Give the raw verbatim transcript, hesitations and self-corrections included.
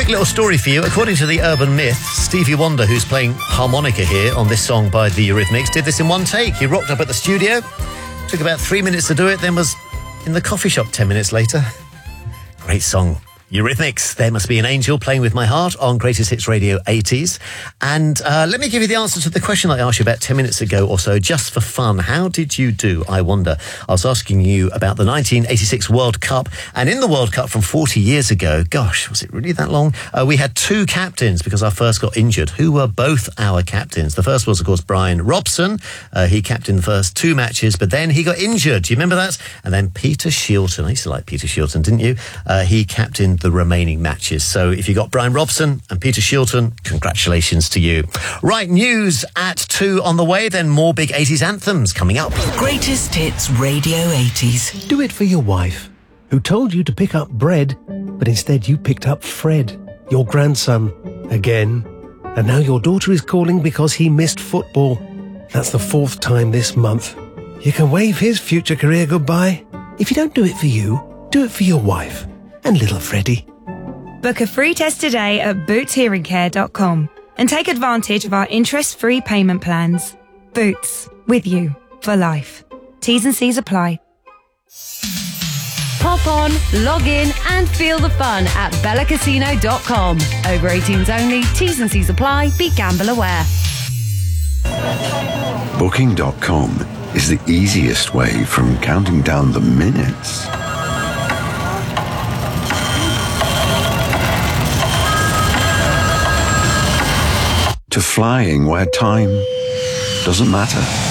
little story for you. According to the urban myth, Stevie Wonder, who's playing harmonica here on this song by the Eurythmics, did this in one take. He rocked up at the studio, took about three minutes to do it, then was in the coffee shop ten minutes later. Great song. Eurythmics, There Must Be an Angel, playing with my heart on Greatest Hits Radio eighties. And uh, let me give you the answer to the question I asked you about ten minutes ago or so, just for fun. How did you do, I wonder? I was asking you about the nineteen eighty-six World Cup. And in the World Cup from forty years ago, gosh, was it really that long? Uh, we had two captains because our first got injured. Who were both our captains? The first was, of course, Brian Robson. Uh, he captained the first two matches, but then he got injured. Do you remember that? And then Peter Shilton. I used to like Peter Shilton, didn't you? Uh, he captained the remaining matches. So if you got Brian Robson and Peter Shilton, congratulations to you. Right, news at two on the way, then more big eighties anthems coming up. Greatest Hits Radio eighties. Do it for your wife, who told you to pick up bread, but instead you picked up Fred, your grandson, again. And now your daughter is calling because he missed football. That's the fourth time this month. You can wave his future career goodbye. If you don't do it for you, do it for your wife and little Freddie. Book a free test today at boots hearing care dot com and take advantage of our interest-free payment plans. Boots, with you for life. T's and C's apply. Pop on, log in and feel the fun at bella casino dot com. Over eighteens only, T's and C's apply, be gamble aware. Booking dot com is the easiest way from counting down the minutes to flying where time doesn't matter.